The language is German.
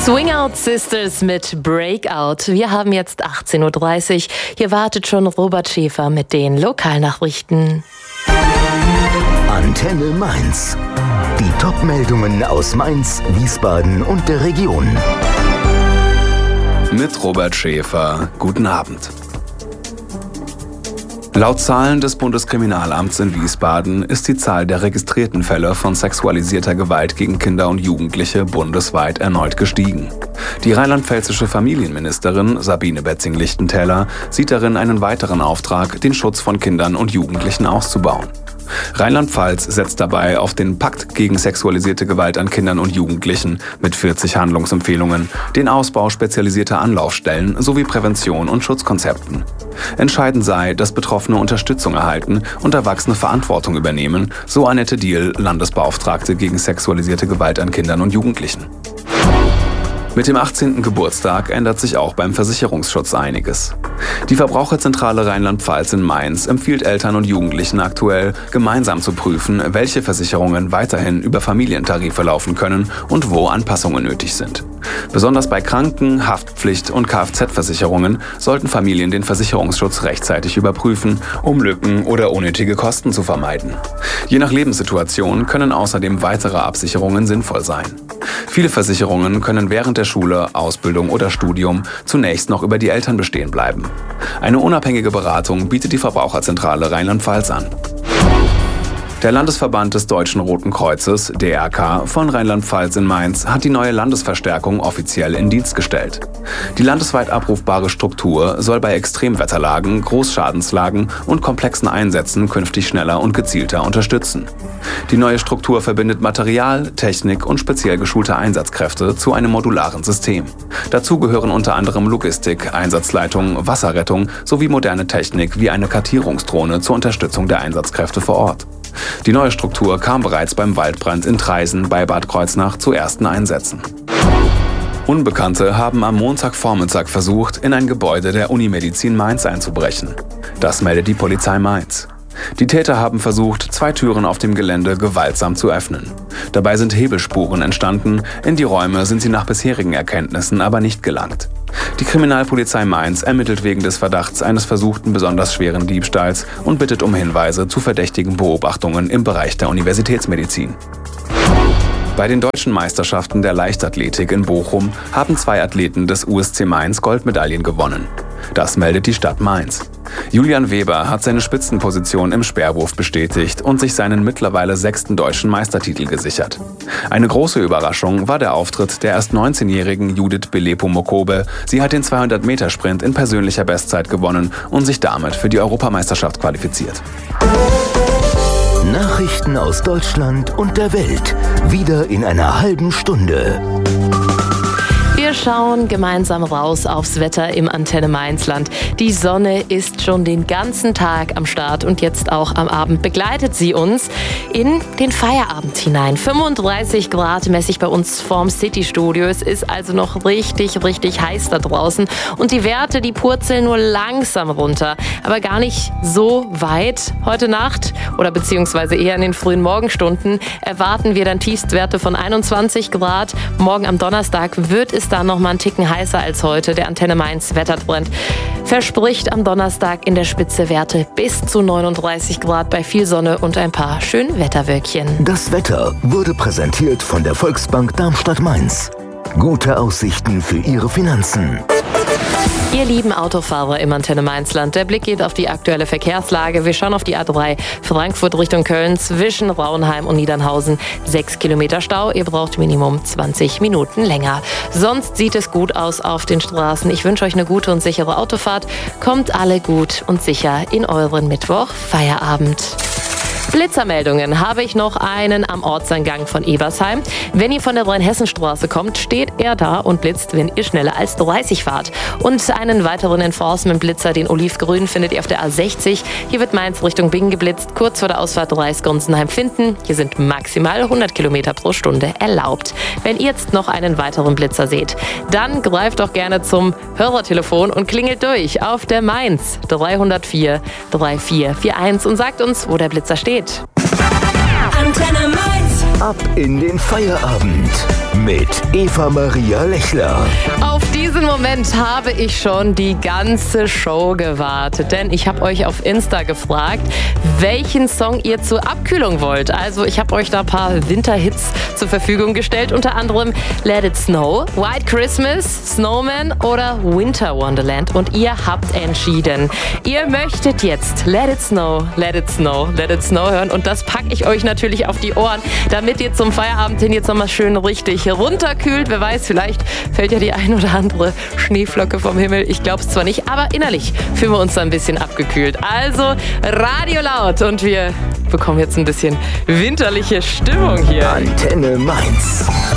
Swing Out Sisters mit Breakout. Wir haben jetzt 18.30 Uhr. Hier wartet schon Robert Schäfer mit den Lokalnachrichten. Antenne Mainz. Die Top-Meldungen aus Mainz, Wiesbaden und der Region. Mit Robert Schäfer. Guten Abend. Laut Zahlen des Bundeskriminalamts in Wiesbaden ist die Zahl der registrierten Fälle von sexualisierter Gewalt gegen Kinder und Jugendliche bundesweit erneut gestiegen. Die rheinland-pfälzische Familienministerin Sabine Betzing-Lichtentäler sieht darin einen weiteren Auftrag, den Schutz von Kindern und Jugendlichen auszubauen. Rheinland-Pfalz setzt dabei auf den Pakt gegen sexualisierte Gewalt an Kindern und Jugendlichen mit 40 Handlungsempfehlungen, den Ausbau spezialisierter Anlaufstellen sowie Prävention und Schutzkonzepten. Entscheidend sei, dass Betroffene Unterstützung erhalten und Erwachsene Verantwortung übernehmen, so Annette Diehl, Landesbeauftragte gegen sexualisierte Gewalt an Kindern und Jugendlichen. Mit dem 18. Geburtstag ändert sich auch beim Versicherungsschutz einiges. Die Verbraucherzentrale Rheinland-Pfalz in Mainz empfiehlt Eltern und Jugendlichen aktuell, gemeinsam zu prüfen, welche Versicherungen weiterhin über Familientarife laufen können und wo Anpassungen nötig sind. Besonders bei Kranken-, Haftpflicht- und Kfz-Versicherungen sollten Familien den Versicherungsschutz rechtzeitig überprüfen, um Lücken oder unnötige Kosten zu vermeiden. Je nach Lebenssituation können außerdem weitere Absicherungen sinnvoll sein. Viele Versicherungen können während der Schule, Ausbildung oder Studium zunächst noch über die Eltern bestehen bleiben. Eine unabhängige Beratung bietet die Verbraucherzentrale Rheinland-Pfalz an. Der Landesverband des Deutschen Roten Kreuzes, DRK, von Rheinland-Pfalz in Mainz hat die neue Landesverstärkung offiziell in Dienst gestellt. Die landesweit abrufbare Struktur soll bei Extremwetterlagen, Großschadenslagen und komplexen Einsätzen künftig schneller und gezielter unterstützen. Die neue Struktur verbindet Material, Technik und speziell geschulte Einsatzkräfte zu einem modularen System. Dazu gehören unter anderem Logistik, Einsatzleitung, Wasserrettung sowie moderne Technik wie eine Kartierungsdrohne zur Unterstützung der Einsatzkräfte vor Ort. Die neue Struktur kam bereits beim Waldbrand in Traisen bei Bad Kreuznach zu ersten Einsätzen. Unbekannte haben am Montagvormittag versucht, in ein Gebäude der Unimedizin Mainz einzubrechen. Das meldet die Polizei Mainz. Die Täter haben versucht, 2 Türen auf dem Gelände gewaltsam zu öffnen. Dabei sind Hebelspuren entstanden, in die Räume sind sie nach bisherigen Erkenntnissen aber nicht gelangt. Die Kriminalpolizei Mainz ermittelt wegen des Verdachts eines versuchten besonders schweren Diebstahls und bittet um Hinweise zu verdächtigen Beobachtungen im Bereich der Universitätsmedizin. Bei den deutschen Meisterschaften der Leichtathletik in Bochum haben 2 Athleten des USC Mainz Goldmedaillen gewonnen. Das meldet die Stadt Mainz. Julian Weber hat seine Spitzenposition im Speerwurf bestätigt und sich seinen mittlerweile 6. deutschen Meistertitel gesichert. Eine große Überraschung war der Auftritt der erst 19-jährigen Judith Belepo-Mokobe. Sie hat den 200-Meter-Sprint in persönlicher Bestzeit gewonnen und sich damit für die Europameisterschaft qualifiziert. Nachrichten aus Deutschland und der Welt. Wieder in einer halben Stunde. Wir schauen gemeinsam raus aufs Wetter im Antenne Mainzland. Die Sonne ist schon den ganzen Tag am Start und jetzt auch am Abend begleitet sie uns in den Feierabend hinein. 35 Grad mäßig bei uns vorm City-Studio. Es ist also noch richtig, richtig heiß da draußen. Und die Werte, die purzeln nur langsam runter. Aber gar nicht so weit. Heute Nacht oder beziehungsweise eher in den frühen Morgenstunden erwarten wir dann Tiefstwerte von 21 Grad. Morgen am Donnerstag wird es dann noch mal einen Ticken heißer als heute. Der Antenne Mainz Wettertrend verspricht am Donnerstag in der Spitze Werte bis zu 39 Grad bei viel Sonne und ein paar schönen Wetterwölkchen. Das Wetter wurde präsentiert von der Volksbank Darmstadt-Mainz. Gute Aussichten für Ihre Finanzen. Ihr lieben Autofahrer im Antenne Mainzland, der Blick geht auf die aktuelle Verkehrslage. Wir schauen auf die A3 Frankfurt Richtung Köln zwischen Raunheim und Niedernhausen. 6 Kilometer Stau, ihr braucht Minimum 20 Minuten länger. Sonst sieht es gut aus auf den Straßen. Ich wünsche euch eine gute und sichere Autofahrt. Kommt alle gut und sicher in euren Mittwoch-Feierabend. Blitzermeldungen habe ich noch einen am Ortseingang von Ebersheim. Wenn ihr von der Rheinhessenstraße kommt, steht er da und blitzt, wenn ihr schneller als 30 fahrt. Und einen weiteren Enforcement-Blitzer, den Olivgrün, findet ihr auf der A60. Hier wird Mainz Richtung Bingen geblitzt, kurz vor der Ausfahrt Reis-Gonsenheim-Finden. Hier sind maximal 100 Kilometer pro Stunde erlaubt. Wenn ihr jetzt noch einen weiteren Blitzer seht, dann greift doch gerne zum Hörertelefon und klingelt durch auf der Mainz 304 3441 und sagt uns, wo der Blitzer steht. Antenne Mainz. Ab in den Feierabend mit Eva-Maria Lechler. Auf diesen Moment habe ich schon die ganze Show gewartet, denn ich habe euch auf Insta gefragt, welchen Song ihr zur Abkühlung wollt. Also ich habe euch da ein paar Winterhits zur Verfügung gestellt, unter anderem Let It Snow, White Christmas, Snowman oder Winter Wonderland. Und ihr habt entschieden, ihr möchtet jetzt Let It Snow, Let It Snow, Let It Snow hören. Und das packe ich euch natürlich auf die Ohren, damit ihr zum Feierabend hin jetzt nochmal schön richtig runterkühlt. Wer weiß, vielleicht fällt ja die ein oder andere Schneeflocke vom Himmel. Ich glaube es zwar nicht, aber innerlich fühlen wir uns da ein bisschen abgekühlt. Also Radio laut und wir bekommen jetzt ein bisschen winterliche Stimmung hier. Antenne Mainz.